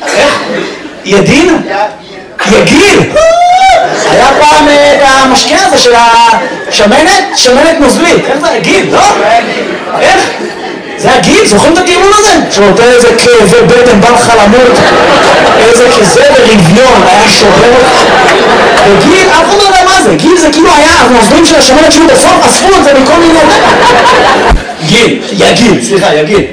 איך? ידין? יגיל! היה פעם את המשקה הזה של השמנת, שמנת נוזלית. איך זה? גיל, לא? איך? זה הגיל, זוכרים את הטיעון הזה? שנותן איזה כאבי בטן, בא לך למות, איזה כזה ברביון, היה שובר אותך. וגיל, אף אחד לא יודע מה זה, גיל זה כאילו היה, הנוזלים של השמנת שהיו בסוף, אספו את זה מכל מיני... גיל, יגיל, סליחה, יגיל.